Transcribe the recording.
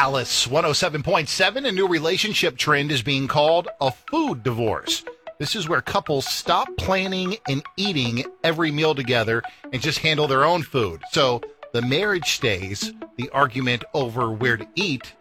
Alice 107.7, a new relationship trend is being called a food divorce. This is where couples stop planning and eating every meal together and just handle their own food. So the marriage stays, the argument over where to eat